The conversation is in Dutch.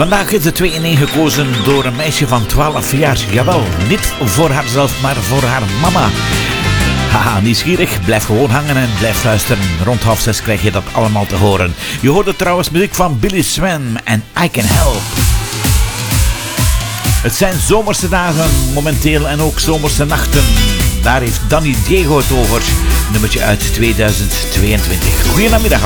Vandaag is de 2 in 1 gekozen door een meisje van 12 jaar. Jawel, niet voor haarzelf, maar voor haar mama. Haha, nieuwsgierig? Blijf gewoon hangen en blijf luisteren. Rond 5:30 krijg je dat allemaal te horen. Je hoorde trouwens muziek van Billy Swan en I Can Help. Het zijn zomerse dagen momenteel en ook zomerse nachten. Daar heeft Danny Diego het over. Nummertje uit 2022. Goedenamiddag.